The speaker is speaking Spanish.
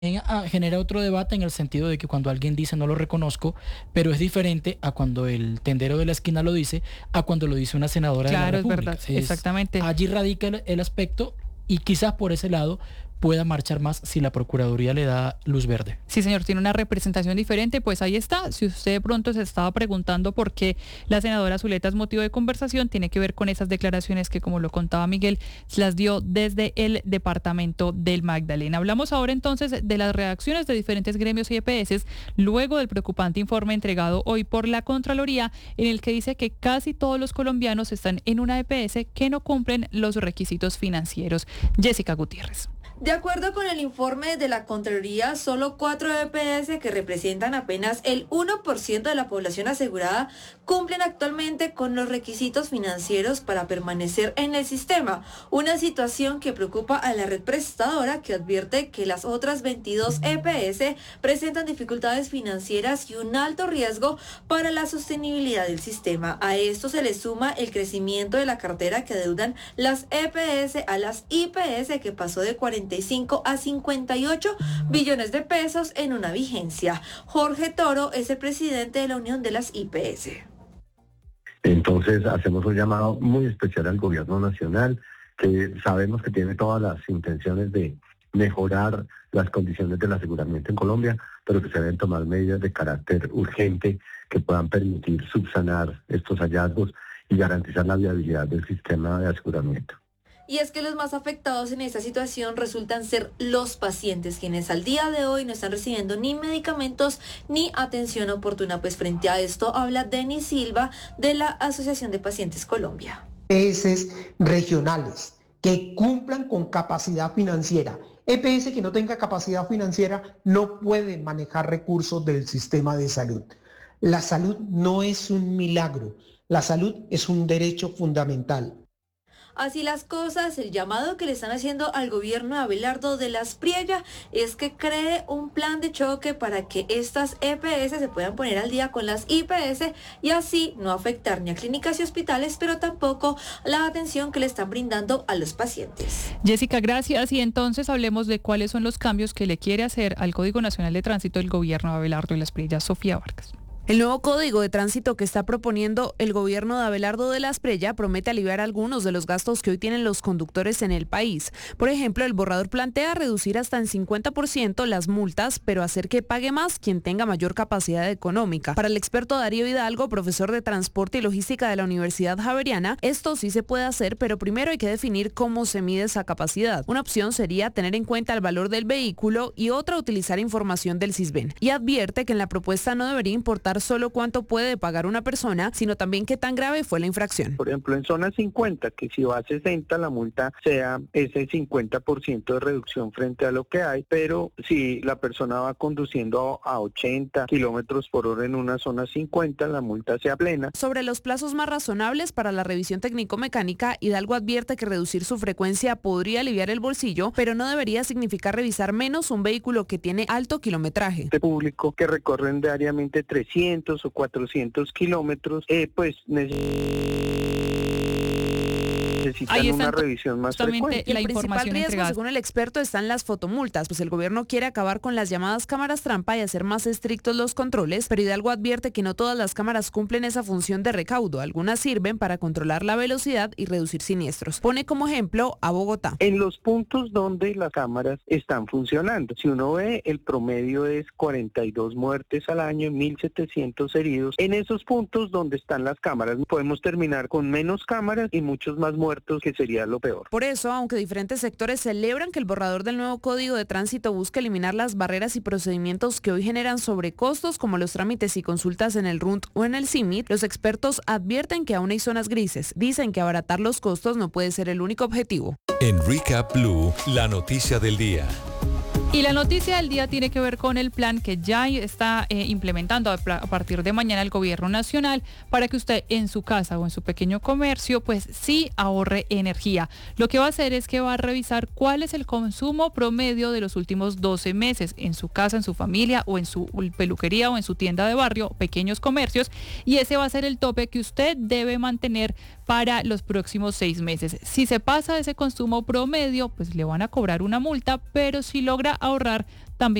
genera otro debate en el sentido de que cuando alguien dice no lo reconozco, pero es diferente a cuando el tendero de la esquina lo dice, a cuando lo dice una senadora de la Claro, es República. verdad, exactamente. Allí radica el aspecto y quizás por ese lado pueda marchar más si la Procuraduría le da luz verde. Sí, señor, tiene una representación diferente, pues ahí está. Si usted de pronto se estaba preguntando por qué la senadora Zuleta es motivo de conversación, tiene que ver con esas declaraciones que, como lo contaba Miguel, las dio desde el departamento del Magdalena. Hablamos ahora entonces de las reacciones de diferentes gremios y EPS luego del preocupante informe entregado hoy por la Contraloría, en el que dice que casi todos los colombianos están en una EPS que no cumplen los requisitos financieros. Jessica Gutiérrez. De acuerdo con el informe de la Contraloría, solo 4 EPS, que representan apenas el 1% de la población asegurada, cumplen actualmente con los requisitos financieros para permanecer en el sistema, una situación que preocupa a la red prestadora, que advierte que las otras 22 EPS presentan dificultades financieras y un alto riesgo para la sostenibilidad del sistema. A esto se le suma el crecimiento de la cartera que adeudan las EPS a las IPS, que pasó de 45 a 58 billones de pesos en una vigencia. Jorge Toro es el presidente de la Unión de las IPS. Entonces hacemos un llamado muy especial al gobierno nacional, que sabemos que tiene todas las intenciones de mejorar las condiciones del aseguramiento en Colombia, pero que se deben tomar medidas de carácter urgente que puedan permitir subsanar estos hallazgos y garantizar la viabilidad del sistema de aseguramiento. Y es que los más afectados en esta situación resultan ser los pacientes, quienes al día de hoy no están recibiendo ni medicamentos ni atención oportuna. Pues frente a esto habla Denis Silva de la Asociación de Pacientes Colombia. EPS regionales que cumplan con capacidad financiera. EPS que no tenga capacidad financiera no pueden manejar recursos del sistema de salud. La salud no es un milagro, la salud es un derecho fundamental. Así las cosas, el llamado que le están haciendo al gobierno de Abelardo de la Espriella es que cree un plan de choque para que estas EPS se puedan poner al día con las IPS y así no afectar ni a clínicas y hospitales, pero tampoco la atención que le están brindando a los pacientes. Jessica, gracias. Y entonces hablemos de cuáles son los cambios que le quiere hacer al Código Nacional de Tránsito el gobierno de Abelardo de la Espriella. Sofía Vargas. El nuevo código de tránsito que está proponiendo el gobierno de Abelardo de la Espriella promete aliviar algunos de los gastos que hoy tienen los conductores en el país. Por ejemplo, el borrador plantea reducir hasta en 50% las multas, pero hacer que pague más quien tenga mayor capacidad económica. Para el experto Darío Hidalgo, profesor de Transporte y Logística de la Universidad Javeriana, esto sí se puede hacer, pero primero hay que definir cómo se mide esa capacidad. Una opción sería tener en cuenta el valor del vehículo y otra utilizar información del Sisbén. Y advierte que en la propuesta no debería importar solo cuánto puede pagar una persona, sino también qué tan grave fue la infracción. Por ejemplo, en zona 50, que si va a 60, la multa sea ese 50% de reducción frente a lo que hay, pero si la persona va conduciendo a 80 kilómetros por hora en una zona 50, la multa sea plena. Sobre los plazos más razonables para la revisión técnico-mecánica, Hidalgo advierte que reducir su frecuencia podría aliviar el bolsillo, pero no debería significar revisar menos un vehículo que tiene alto kilometraje. De público que recorren diariamente 300 o 400 kilómetros, pues necesitan una revisión más frecuente. El principal riesgo, según el experto, están las fotomultas, pues el gobierno quiere acabar con las llamadas cámaras trampa y hacer más estrictos los controles, pero Hidalgo advierte que no todas las cámaras cumplen esa función de recaudo. Algunas sirven para controlar la velocidad y reducir siniestros. Pone como ejemplo a Bogotá. En los puntos donde las cámaras están funcionando, si uno ve, el promedio es 42 muertes al año, 1.700 heridos. En esos puntos donde están las cámaras, podemos terminar con menos cámaras y muchos más muertos, que sería lo peor. Por eso, aunque diferentes sectores celebran que el borrador del nuevo Código de Tránsito busque eliminar las barreras y procedimientos que hoy generan sobrecostos, como los trámites y consultas en el RUNT o en el CIMIT, los expertos advierten que aún hay zonas grises. Dicen que abaratar los costos no puede ser el único objetivo. En Recap Blue, la noticia del día. Y la noticia del día tiene que ver con el plan que ya está implementando a partir de mañana el gobierno nacional para que usted en su casa o en su pequeño comercio pues sí ahorre energía. Lo que va a hacer es que va a revisar cuál es el consumo promedio de los últimos 12 meses en su casa, en su familia o en su peluquería o en su tienda de barrio, pequeños comercios, y ese va a ser el tope que usted debe mantener para los próximos 6 meses. Si se pasa ese consumo promedio, pues le van a cobrar una multa, pero si logra ahorrar